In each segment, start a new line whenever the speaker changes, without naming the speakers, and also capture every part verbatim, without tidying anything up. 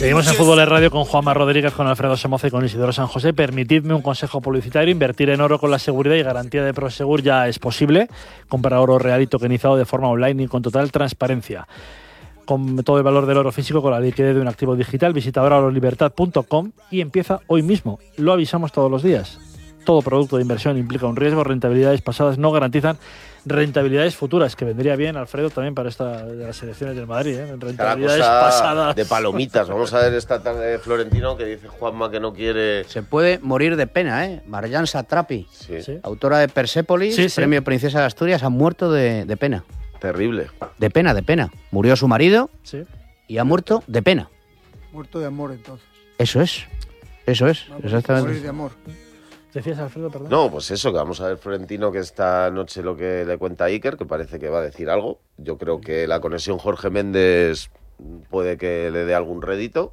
Seguimos en Fútbol de Radio con Juanma Rodríguez, con Alfredo Somoza y con Isidoro San José. Permitidme un consejo publicitario: invertir en oro con la seguridad y garantía de Prosegur ya es posible. Comprar oro real y tokenizado de forma online y con total transparencia. Con todo el valor del oro físico con la liquidez de un activo digital. Visita ahora orolibertad punto com y empieza hoy mismo. Lo avisamos todos los días. Todo producto de inversión implica un riesgo. Rentabilidades pasadas no garantizan rentabilidades futuras, que vendría bien, Alfredo, también para esta de las elecciones del Madrid, ¿eh? Rentabilidades pasadas
de palomitas. Vamos a ver esta tarde Florentino, que dice Juanma que no quiere.
Se puede morir de pena, ¿eh? Marjan Satrapi,
Sí.
¿Sí? autora de Persépolis,
sí, sí.
premio Princesa de Asturias, ha muerto de, de pena.
Terrible.
De pena, de pena. Murió su marido
sí.
y ha muerto de pena.
Muerto de amor, entonces.
Eso es. Eso es.
Vamos,
Exactamente.
morir de amor.
¿Decías, Alfredo, perdón?
No, pues eso, que vamos a ver Florentino, que esta noche lo que le cuenta a Iker, que parece que va a decir algo. Yo creo que la conexión Jorge Méndez puede que le dé algún rédito,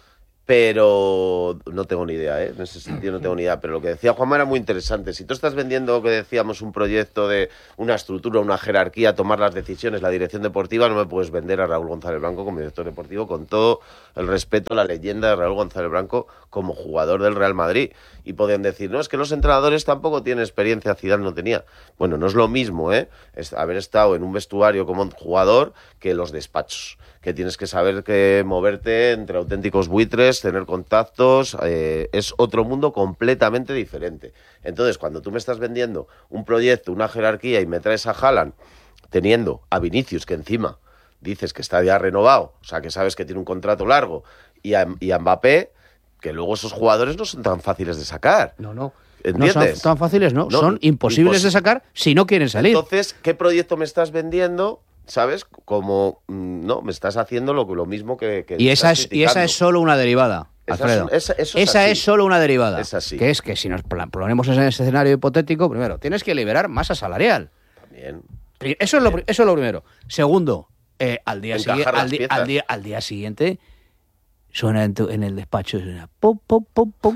pero no tengo ni idea, ¿eh? En ese sentido no tengo ni idea. Pero lo que decía Juanma era muy interesante. Si tú estás vendiendo, lo que decíamos, un proyecto de una estructura, una jerarquía, tomar las decisiones, la dirección deportiva, no me puedes vender a Raúl González Blanco como director deportivo, con todo el respeto a la leyenda de Raúl González Blanco como jugador del Real Madrid. Y podían decir, no, es que los entrenadores tampoco tienen experiencia, Zidane no tenía. Bueno, no es lo mismo, ¿eh? Es haber estado en un vestuario como jugador que los despachos, que tienes que saber que moverte entre auténticos buitres, tener contactos, eh, es otro mundo completamente diferente. Entonces, cuando tú me estás vendiendo un proyecto, una jerarquía, y me traes a Haaland, teniendo a Vinicius, que encima dices que está ya renovado, o sea, que sabes que tiene un contrato largo, y a, y a Mbappé, que luego esos jugadores no son tan fáciles de sacar.
No, no.
¿Entiendes?
No son tan fáciles, no.
No,
son imposibles
impos-
de sacar si no quieren salir.
Entonces, ¿qué proyecto me estás vendiendo? ¿Sabes? Como, mm, no, me estás haciendo lo, lo mismo que, que
Y esa,
estás
es, y esa
criticando.
es solo una derivada,
Esa
Alfredo.
es- esa- eso es
esa
así.
es solo una derivada.
Es así.
Que es que si nos pla- ponemos en ese escenario hipotético, primero, tienes que liberar masa salarial.
También.
Pri- Eso es lo, pri- eso es lo primero. Segundo, eh, al, día
Encajar
sigui-
las
al, di-
piezas.
al día, al día siguiente suena en, tu- en el despacho, suena pum, pum, pum, pum.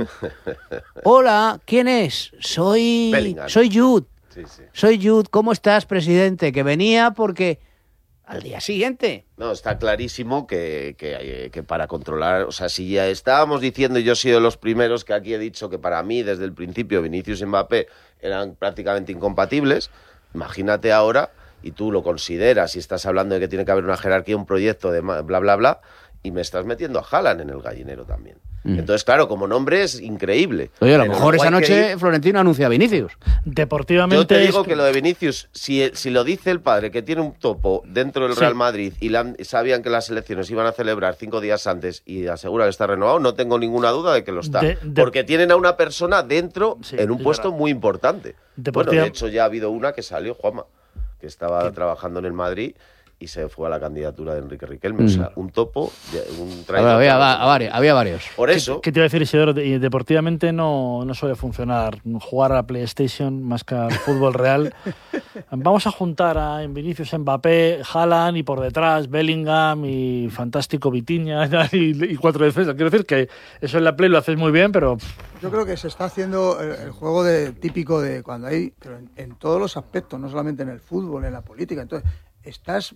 Hola, ¿quién es? Soy,
Bellingham.
soy Jude.
Sí, sí.
Soy Jude. ¿Cómo estás, presidente? Que venía porque al día siguiente.
No, está clarísimo que, que, eh, que para controlar, o sea, si ya estábamos diciendo, y yo he sido de los primeros que aquí he dicho que para mí desde el principio Vinicius y Mbappé eran prácticamente incompatibles, imagínate ahora, y tú lo consideras y estás hablando de que tiene que haber una jerarquía, un proyecto de ma- bla, bla, bla, y me estás metiendo a Haaland en el gallinero también.
Mm.
Entonces, claro, como nombre es increíble.
Oye, a lo
Pero
mejor
luego
esa
hay que
noche
ir-
Florentino anuncia a Vinicius.
Deportivamente
Yo te
es
digo que lo de Vinicius, si, si lo dice el padre, que tiene un topo dentro del
Sí.
Real Madrid y la han- sabían que las elecciones iban a celebrar cinco días antes y asegura que está renovado, no tengo ninguna duda de que lo está.
De- de-
porque tienen a una persona dentro
Sí,
en un
es
puesto
verdad.
muy importante.
Deportiva-
Bueno, de hecho ya ha habido una que salió, Juanma, que estaba trabajando en el Madrid y se fue a la candidatura de Enrique Riquelme.
Mm.
O sea, un topo, de- un
Había,
traidor.
había, va- vari- había varios.
Por eso,
¿Qué te iba a decir, Isidoro? De- y deportivamente no, no suele funcionar jugar a la PlayStation más que al fútbol real. Vamos a juntar a en Vinicius, Mbappé, Haaland y por detrás Bellingham y fantástico Vitinha y, y cuatro defensas. Quiero decir que eso en la Play lo haces muy bien, pero
Yo creo que se está haciendo el, el juego de, típico de cuando hay, pero en, en todos los aspectos, no solamente en el fútbol, en la política. Entonces, estás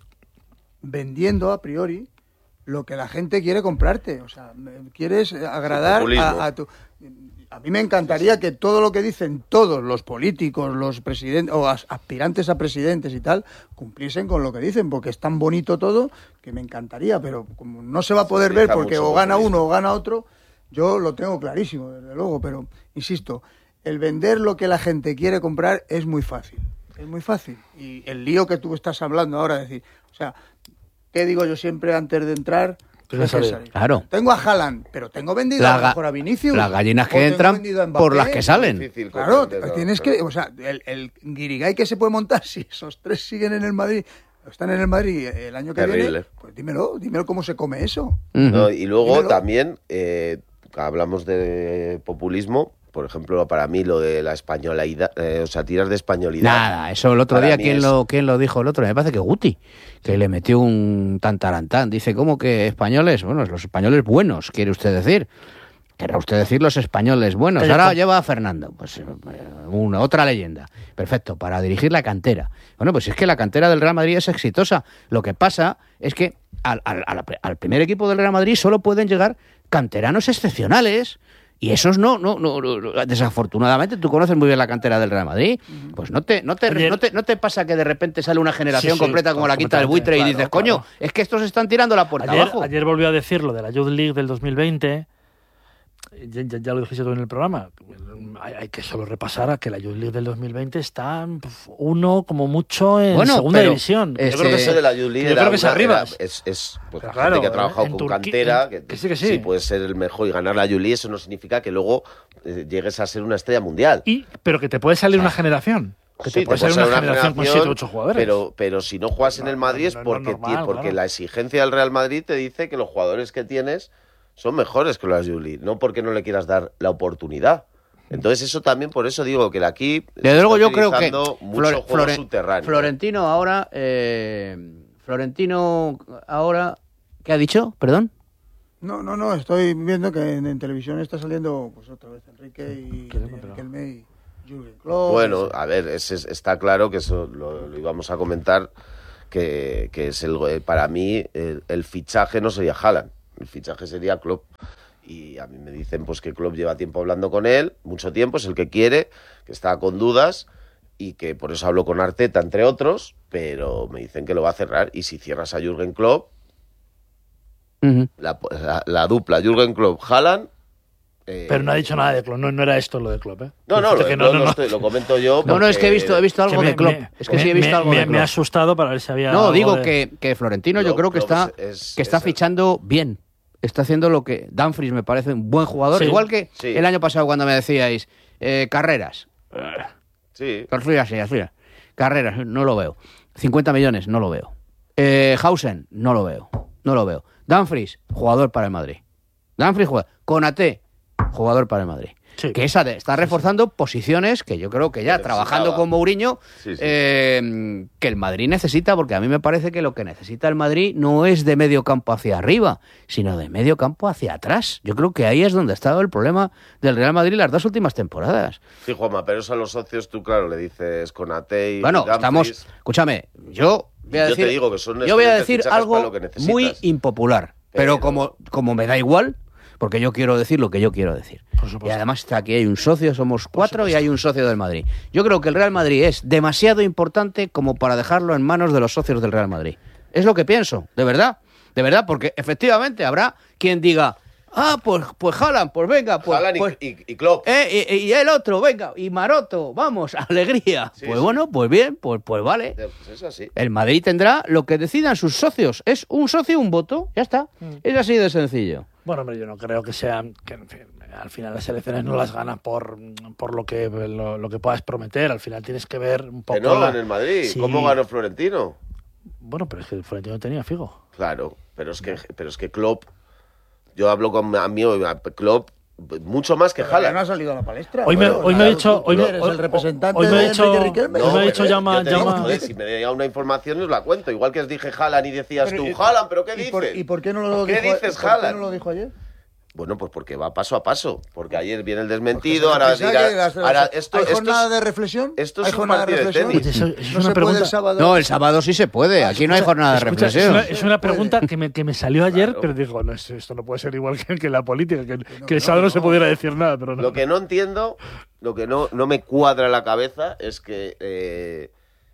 vendiendo a priori lo que la gente quiere comprarte. O sea, me- quieres agradar
populismo.
a, a tu... A mí me encantaría que todo lo que dicen todos los políticos, los presidentes o as- aspirantes a presidentes y tal, cumpliesen con lo que dicen, porque es tan bonito todo que me encantaría, pero como no se va a poder ver
utiliza
porque
mucho
o gana
populismo.
uno o gana otro, yo lo tengo clarísimo, desde luego, pero insisto, el vender lo que la gente quiere comprar es muy fácil, es muy fácil. Y el lío que tú estás hablando ahora, es decir, o sea, ¿qué digo yo siempre antes de entrar?
Tienes que
Hay que
salir.
salir.
Claro.
Tengo a Haaland, pero tengo vendido
La
a lo
ga-
mejor a Vinicius.
las gallinas
o
que
tengo
entran
vendido a Mbappé.
por las que salen.
difícil
Claro,
comprender,
tienes
pero-
que, o sea, el, el guirigay que se puede montar si esos tres siguen en el Madrid, están en el Madrid el año que
Terrible.
viene, pues dímelo, dímelo cómo se come eso.
Ujú.
No, y luego
Dímelo.
también eh, hablamos de populismo, por ejemplo, para mí lo de la españolidad, eh, o sea, tiras de españolidad.
Nada, eso el otro
Para
día,
mí
¿quién,
es-
lo, ¿quién lo dijo el otro? Me parece que Guti, que le metió un tantarantán. Dice, ¿cómo que españoles? Bueno, los españoles buenos, quiere usted decir. querrá usted decir los españoles buenos.
Pero
Ahora
con-
lleva a Fernando, pues eh, una otra leyenda. Perfecto, para dirigir la cantera. Bueno, pues es que la cantera del Real Madrid es exitosa. Lo que pasa es que al, al- al- al primer equipo del Real Madrid solo pueden llegar canteranos excepcionales. Y esos no, no, no, no, desafortunadamente, tú conoces muy bien la cantera del Real Madrid, pues no te, no te,
Ayer-
no te, no te pasa que de repente sale una generación
Sí, sí,
completa como la quinta del buitre y
completamente,
dices,
claro,
coño,
claro.
es que estos están tirando la puerta
Ayer,
abajo.
ayer volvió a decir lo de la Youth League del dos mil veinte. Ya, ya- ya lo dijiste tú en el programa. Hay, hay que solo repasar a que la Youth League del dos mil veinte está pf, uno como mucho en
Bueno,
segunda
pero,
división.
este,
Yo creo que
Eso
es-
de la Youth League
yo
era
creo que es
una-
arriba.
era- es, es, pues,
Pero
la
claro,
gente que ha trabajado
en
con
Turquía-
cantera,
en-
que,
que sí, que sí.
puede ser el mejor y ganar la Youth League, eso no significa que luego eh, llegues a ser una estrella mundial.
Y, pero que te puede salir una generación. Que
Sí,
te puede
puede
salir
ser
una generación con siete o ocho jugadores.
Pero, pero si no juegas en el Madrid es
no, no,
porque,
normal,
ti- porque
claro.
la exigencia del Real Madrid te dice que los jugadores que tienes son mejores que los de Youth League, no porque no le quieras dar la oportunidad. Entonces eso también, por eso digo que aquí se
Desde luego
está
yo creo que
utilizando mucho
Flore-
juego
Flore-
subterráneo.
Florentino ahora, eh, Florentino ahora, ¿qué ha dicho? Perdón.
No, no, no, estoy viendo que en, en televisión está saliendo pues otra vez Enrique y,
Qué
y
bueno, pero-
Riquelme y Jürgen Klopp.
Bueno,
ese-
a ver, ese es- está claro que eso lo, lo íbamos a comentar, que, que es el eh, para mí el, el fichaje no sería Haaland, el fichaje sería Klopp. Y a mí me dicen pues que Klopp lleva tiempo hablando con él, mucho tiempo, es el que quiere, que está con dudas y que por eso habló con Arteta, entre otros, pero me dicen que lo va a cerrar. Y si cierras a Jürgen Klopp,
Ujú.
la, la- la dupla Jürgen Klopp-Haaland... eh,
Pero no ha dicho nada de Klopp. No, no era esto lo de Klopp, ¿eh?
No, no,
Dijiste
lo,
que
no, no estoy- lo comento yo.
No, no, es que he
porque-
visto, he visto algo
Que
de
me-
Klopp.
me-
Es que sí he
me-
visto algo
me-
de
Me ha
Klopp.
asustado para ver si había.
No,
algo
digo
de-
que, que Florentino yo
Klopp-
creo que
Klopp
está,
es- es-
que está
es-
fichando bien. Está haciendo lo que... Dumfries me parece un buen jugador.
Sí.
Igual que
Sí.
el año pasado cuando me decíais, eh, carreras.
Sí,
Así, así, así. Carreras, no lo veo. cincuenta millones, no lo veo. Eh, Hausen, no lo veo. No lo veo. Dumfries, jugador para el Madrid. Dumfries, jugador. Konaté, jugador para el Madrid.
Sí.
Que esa de- está reforzando posiciones que yo creo que ya
Que
trabajando
necesitaba.
con Mourinho,
Sí, sí.
eh, que el Madrid necesita, porque a mí me parece que lo que necesita el Madrid no es de medio campo hacia arriba, sino de medio campo hacia atrás. Yo creo que ahí es donde ha estado el problema del Real Madrid las dos últimas temporadas.
sí, Juanma, pero eso a los socios tú, claro, le dices Konaté y
Bueno,
Dumfries.
estamos, escúchame, yo voy a
Yo te
decir,
digo que son
yo voy a
excelentes
decir
fichajes
algo
para lo que necesitas.
muy impopular, pero,
Pero-
como, como me da igual, porque yo quiero decir lo que yo quiero decir.
Por supuesto.
Y además está aquí hay un socio, somos cuatro y hay un socio del Madrid. Yo creo que el Real Madrid es demasiado importante como para dejarlo en manos de los socios del Real Madrid. Es lo que pienso, de verdad, de verdad, porque efectivamente habrá quien diga, ah, pues, pues Haaland, pues venga, pues,
Haaland y,
pues,
y, y Klopp.
eh, y, y el otro, venga, y Maroto, vamos, alegría.
Sí,
pues
sí.
bueno, pues bien, pues, pues vale.
Pues es así.
El Madrid tendrá lo que decidan sus socios. Es un socio, un voto, ya está. Es así de sencillo.
Bueno, hombre, yo no creo que sean. Que, en fin, al final las elecciones no las ganas por, por lo, que, lo, lo que puedas prometer. Al final tienes que ver un poco.
Que no,
la-
en el Madrid.
Sí.
¿Cómo ganó Florentino?
Bueno, pero es que el Florentino tenía Figo.
Claro, pero es que, pero es que Klopp, yo hablo con a mí, Klopp, mucho más que
Pero ya no ha
Haaland.
salido a la palestra.
Hoy me,
Bueno,
hoy me ha
claro,
dicho.
tú
Hoy me,
eres el representante
hoy me ha
de
dicho,
Enrique Riquelme.
hoy me ha
pero
dicho llama.
yo te digo,
llama
joder, si me llega una información os la cuento. Igual que os dije Haaland y decías
Pero,
tú,
¿y-
Haaland, ¿pero qué
¿y
dices?
por, ¿Y por qué no lo
¿Qué
dijo,
dices,
por qué
Haaland?
no lo dijo ayer?
Bueno, pues porque va paso a paso. Porque ayer viene el desmentido,
Porque
ahora
se
dirá-
que las-
ahora esto,
¿Hay
esto
jornada
es-
de reflexión?
esto es
¿Hay
un
jornada
partido de
reflexión?
tenis.
Oye, eso- eso es
no
una
se
pregunta.
puede el sábado.
No, el sábado sí se puede. Aquí no hay jornada de
Escucha, es
reflexión.
una, es una pregunta que me, que me salió ayer,
Claro.
pero digo, no, esto esto no puede ser igual que, que la política, que, que
que
el sábado
no,
no se
no.
pudiera decir nada. Pero no.
Lo que no entiendo, lo que no, no me cuadra en la cabeza es que eh,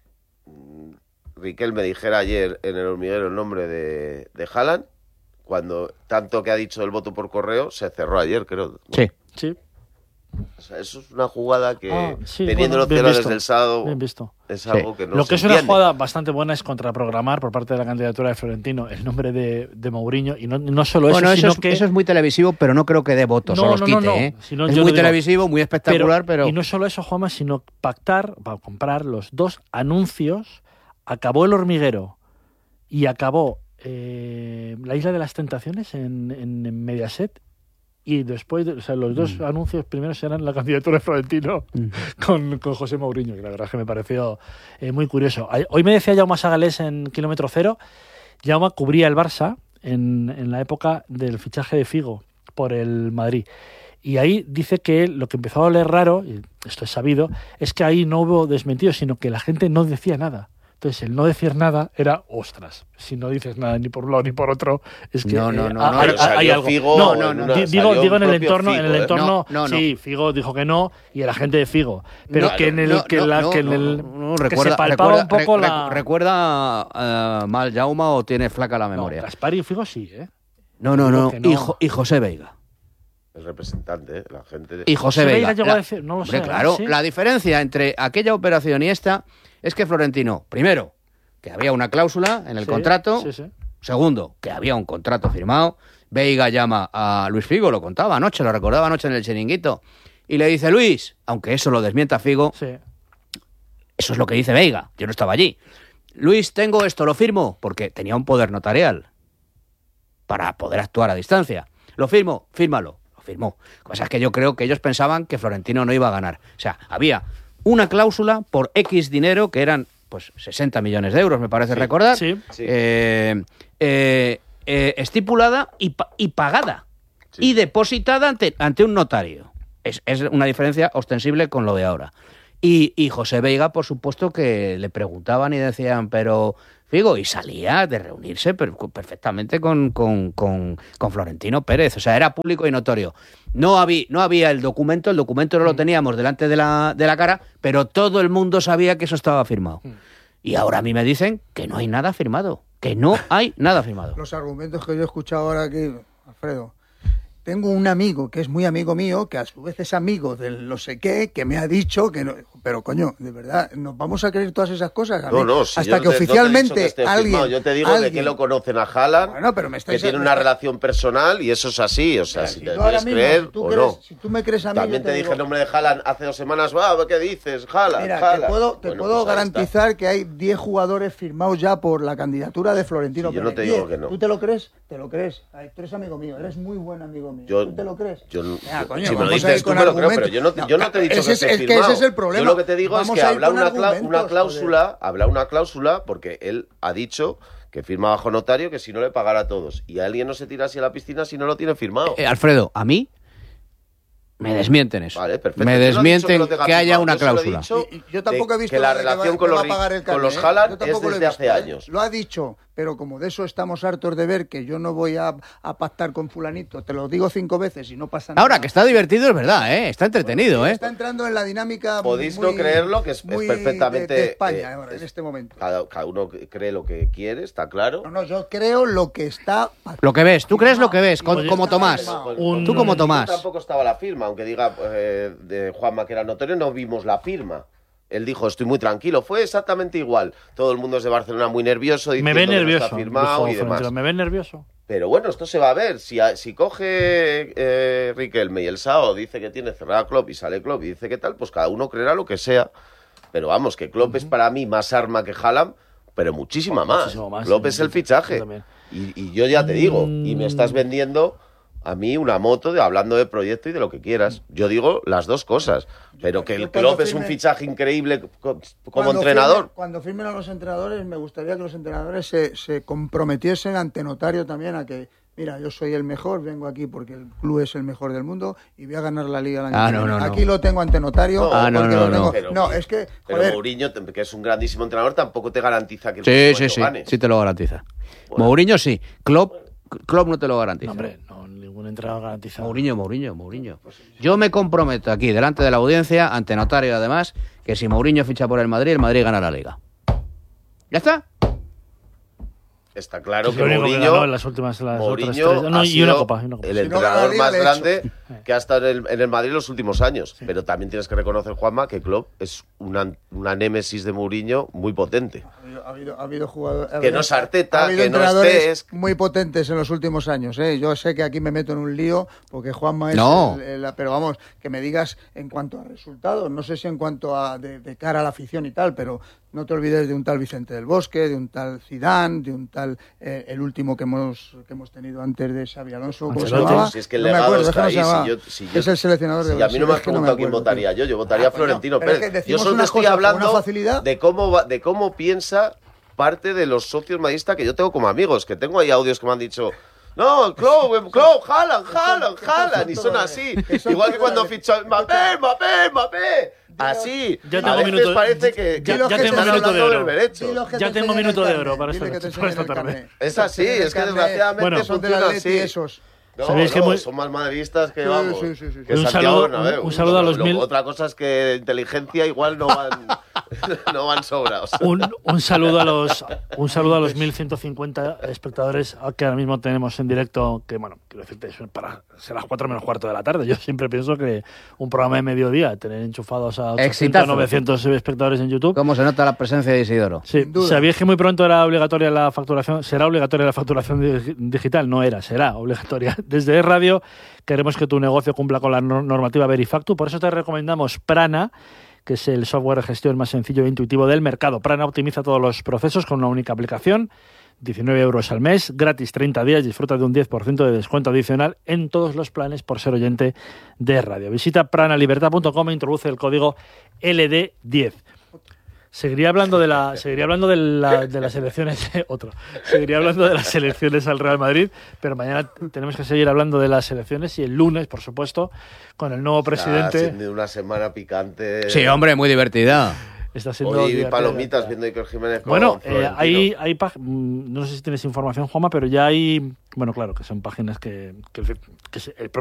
Riquelme dijera ayer en el hormiguero el nombre de, de Haaland, cuando tanto que ha dicho el voto por correo, se cerró ayer, creo.
Sí.
Sí.
O sea, eso es una jugada que,
Ah, sí,
teniendo
bueno,
los
bien
cielos
visto,
desde el sábado,
bien visto.
es algo que no
Lo
se
que es una
entiende.
jugada bastante buena es contraprogramar por parte de la candidatura de Florentino el nombre de, de Mourinho. Y no, no solo eso,
Bueno, eso
sino
es,
que.
eso es muy televisivo, pero no creo que dé votos
No,
o los
no, no,
quite.
no.
¿eh?
Si no,
es
yo
muy
lo digo.
televisivo, muy espectacular, pero...
Y no solo eso, Juanma, sino pactar, para comprar los dos anuncios. Acabó El Hormiguero y acabó eh, La Isla de las Tentaciones en, en, en Mediaset. Y después, de- o sea, los dos anuncios primeros eran la candidatura de Florentino con, con José Mourinho, que la verdad es que me pareció eh, muy curioso. Ay- Hoy me decía Jaume Sagalés en Kilómetro Cero, Jaume cubría el Barça en, en la época del fichaje de Figo por el Madrid. Y ahí dice que lo que empezó a oler raro, y esto es sabido, es que ahí no hubo desmentido, sino que la gente no decía nada. Entonces, el no decir nada era, ostras, si no dices nada ni por un lado ni por otro, es que
no, no,
eh,
no,
hay,
no,
hay,
pero
hay algo.
Figo,
no,
no,
no,
no,
digo, digo en el entorno,
Figo,
en el entorno,
¿eh? no, no,
sí,
no.
Figo dijo que no y el agente de Figo, pero
No,
que en el
no,
que,
no,
la,
no,
que en
no,
el
no, no,
que
recuerda,
se palpaba
recuerda,
un poco
re,
la.
¿Recuerda uh, mal Jaume o tiene flaca la memoria?
No, Gaspar y Figo sí, ¿eh?
No, no,
Digo
no,
que no.
Y, Jo- y José Veiga.
El representante, ¿eh? La gente...
Y José
José
Veiga.
Veiga llegó
La-
a decir- no lo
hombre,
sé,
claro,
¿sí?
la diferencia entre aquella operación y esta es que Florentino, primero, que había una cláusula en el
Sí,
contrato.
sí, sí.
Segundo, que había un contrato firmado. Veiga llama a Luis Figo, lo contaba anoche, lo recordaba anoche en el chiringuito, y le dice, Luis, aunque eso lo desmienta Figo,
Sí.
eso es lo que dice Veiga, yo no estaba allí. Luis, tengo esto, lo firmo, porque tenía un poder notarial para poder actuar a distancia. Lo firmo, fírmalo. Lo firmó. Lo que pasa es que yo creo que ellos pensaban que Florentino no iba a ganar. O sea, había una cláusula por X dinero, que eran pues sesenta millones de euros, me parece
Sí,
recordar,
sí.
Sí.
eh, eh, eh, estipulada y, pa- y pagada
Sí.
y depositada ante, ante un notario. Es, es una diferencia ostensible con lo de ahora. Y, y José Veiga, por supuesto, que le preguntaban y decían, pero Figo, y salía de reunirse per- perfectamente con, con, con, con Florentino Pérez. O sea, era público y notorio. No había, no había el documento, el documento no lo teníamos delante de la, de la cara, pero todo el mundo sabía que eso estaba firmado. Y ahora a mí me dicen que no hay nada firmado, que no hay nada firmado.
Los argumentos que yo he escuchado ahora aquí, Alfredo. Tengo un amigo que es muy amigo mío, que a su vez es amigo del no sé qué, que me ha dicho que no. Pero coño, de verdad, ¿nos vamos a creer todas esas cosas? A
No,
mí,
no, si
hasta
yo
que
no te- no te he
oficialmente
dicho que esté
alguien.
firmado. Yo te digo
alguien,
de que lo conocen a Haaland,
Bueno, pero me
que
estáis-
tiene
me
una
está-
relación personal y eso es así. O sea,
Mira,
si
si
te
tú ahora
puedes
mismo,
creer
si tú
o
crees-
no.
si tú me crees a mí,
También
yo te
te dije
digo-
el nombre de Haaland hace dos semanas. Va, ¿qué dices? Haaland,
Mira, te
Haaland.
puedo, te
Bueno,
puedo
pues ahí está.
garantizar que hay diez jugadores firmados ya por la candidatura de Florentino
Sí, yo no
Pérez.
te digo
diez.
que no.
¿Tú te lo crees? Te lo crees. Ay, tú eres amigo mío, eres muy buen amigo mío.
Yo-
¿Tú te lo crees?
yo no-
Venga,
yo-
coño,
si me lo
vamos a
dices
ir
tú
con
me lo creo, pero
argumentos.
yo no te- yo no te he dicho
ese
que
es,
esté
es que
firmado.
ese es el problema.
Yo lo que te digo
Vamos
es que
a ir
habla
con
una, cla- una
argumentos,
cláusula, habla una cláusula porque él ha dicho que firma bajo notario que si no le pagara a todos. Y alguien no se tira así a la piscina si no lo tiene firmado.
Eh, Alfredo, a mí me desmienten eso.
Vale, perfecto.
Me
Yo no he dicho
desmienten
lo
que,
tenga
haya
firmado,
una
yo solo he
cláusula.
dicho
Y- y yo tampoco he
de
visto
que la
de
relación
va-
con
que
los,
va a pagar el
con
carné,
los
¿eh?
Haaland
Yo
es
tampoco lo he
desde
visto,
hace
¿eh?
años.
Lo ha dicho, pero como de eso estamos hartos de ver que yo no voy a, a pactar con fulanito, te lo digo cinco veces y no pasa nada.
Ahora, que está divertido es verdad, ¿eh? Está entretenido, ¿eh?
Está entrando en la dinámica
Podéis
muy-
no creerlo, que es- es
muy
perfectamente,
de, de España
eh,
ahora, en
es-
este momento.
Cada, cada uno cree lo que quiere, está claro.
No, no, yo creo lo que está...
Lo que ves, tú crees lo que ves, con-
Oye,
como Tomás.
Pues-
Un-
Tú como Tomás.
Tampoco estaba la firma, aunque diga eh, de Juanma que era notorio, no vimos la firma. Él dijo, estoy muy tranquilo. Fue exactamente igual. Todo el mundo es de Barcelona muy nervioso.
Me
diciendo
ve
que no
nervioso.
está firmado
dijo
y demás.
Florentino, me ve nervioso.
Pero bueno, esto se va a ver. Si, a- si coge eh, Riquelme y el Sao dice que tiene cerrada Klopp y sale Klopp y dice que tal, pues cada uno creerá lo que sea. Pero vamos, que Klopp es para mí más arma que Haaland, pero muchísima más.
Muchísimo más,
Klopp
sí,
es el
sí,
fichaje.
yo también.
Y, y yo ya te digo, y me
Mm.
estás vendiendo a mí una moto de hablando de proyecto y de lo que quieras. Yo digo las dos cosas. Pero que
yo
el
cuando
Klopp es un
firme-
fichaje increíble co- como
Cuando
entrenador.
firme- cuando firmen a los entrenadores, me gustaría que los entrenadores se, se comprometiesen ante notario también a que, mira, yo soy el mejor, vengo aquí porque el club es el mejor del mundo y voy a ganar la liga el año
Ah,
que
no,
viene.
no, no.
Aquí lo tengo ante notario.
No,
Ah, no,
porque
no,
lo
no.
tengo-
Pero-
no, es que,
Pero
joder,
Mourinho, que es un grandísimo entrenador, tampoco te garantiza que el
Sí,
próximo
sí,
año
sí,
gane.
sí te lo garantiza.
Bueno.
Mourinho sí, Klopp, Klopp no te lo garantiza.
No, hombre, no, ningún entrenador garantizado.
Mourinho, Mourinho, Mourinho. Yo me comprometo aquí, delante de la audiencia, ante notario además, que si Mourinho ficha por el Madrid, el Madrid gana la Liga. ¿Ya está?
Está claro
Es
que
lo único que
Mourinho,
ganó en las últimas las
Mourinho
otras tres. No,
ha
y
sido
una copa. y una copa.
el
Si no
entrenador
gana la
más
Liga, le
grande que ha estado en el, en el Madrid en los últimos años. Pero también tienes que reconocer, Juanma, que Klopp es una, una némesis de Mourinho muy potente.
ha habido, ha habido jugadores... ha
Que
habido-
no es Arteta,
ha habido
que no
entrenadores
estés-
muy potentes en los últimos años. ¿eh? Yo sé que aquí me meto en un lío porque Juanma es...
No.
el- el- pero vamos, que me digas en cuanto a resultados, no sé si en cuanto a de, de cara a la afición y tal, pero no te olvides de un tal Vicente del Bosque, de un tal Zidane, de un tal... eh, el último que hemos, que hemos tenido antes de Xabi Alonso, ¿cómo se
Ancelotti.
llamaba?
Si es que el
No me
legado
acuerdo,
está
es que no
ahí.
se llamaba.
Si yo- si yo-
es el seleccionador de
Si a mí no me
Brasil,
has
es que me
preguntado quién
acuerdo,
votaría
tío.
yo, yo votaría a
Ah, coño,
Florentino
pero es
Pérez.
que
Yo
decimos
solo te
unas
estoy
cosas con una
hablando
facilidad.
de cómo, va- de cómo piensa parte de los socios madridistas que yo tengo como amigos, que tengo ahí audios que me han dicho, No, Klopp, Klopp, Haaland, Haaland, Haaland. Y son así. Igual que cuando fichó Mbappé, Mbappé, Mbappé. Así.
Ya
A
tengo
veces
minuto-
parece que,
ya-
que
ya
que
tengo
están
minuto de
hablando
oro.
del derecho.
Dilos que
Ya
te
tengo
enseñen
minuto
el
de
carnet,
oro para
dile
esta
que te
noche, para esta
enseñen el
tarde.
carnet.
Es así,
Te
es que
enseñen el
desgraciadamente
Bueno,
Son del
funciona
Atleti
así.
esos.
No,
Sabéis que
no,
muy-
son más madridistas que
Sí,
vamos.
sí, sí, sí,
que
sí. Un
Santiago
saludo-
Bernabéu.
un saludo a los
Lo-
mil-
Otra cosa es que inteligencia igual no van, no van sobrados.
Un, un saludo a los un saludo a los mil ciento cincuenta espectadores que ahora mismo tenemos en directo, que bueno, quiero decirte, son para ser las cuatro menos cuarto de la tarde. Yo siempre pienso que un programa de mediodía, tener enchufados a ochocientos,
Exitazo.
novecientos espectadores en YouTube.
¿Cómo se nota la presencia de Isidoro?
Sí,
Sin duda.
sabíais que muy pronto era obligatoria la facturación, será obligatoria la facturación di- digital, no era, será obligatoria. Desde E-Radio queremos que tu negocio cumpla con la no- normativa Verifactu, por eso te recomendamos Prana, que es el software de gestión más sencillo e intuitivo del mercado. Prana optimiza todos los procesos con una única aplicación, diecinueve euros al mes, gratis treinta días, disfruta de un diez por ciento de descuento adicional en todos los planes por ser oyente de radio. Visita pranalibertad punto com e introduce el código L D diez. Seguiría hablando de la seguiría hablando de, la- de las elecciones otro seguiría hablando de las elecciones al Real Madrid, pero mañana tenemos que seguir hablando de las elecciones y el lunes, por supuesto, con el nuevo
Está
presidente.
siendo una semana picante.
Sí, hombre, muy divertida.
Está siendo
Hoy
divertida.
palomitas viendo a Iker Jiménez con
Bueno, eh,
Florentino.
hay, hay pag- mm, no sé si tienes información, Juanma, pero ya hay, bueno, claro, que son páginas que, que, el- que se- el propio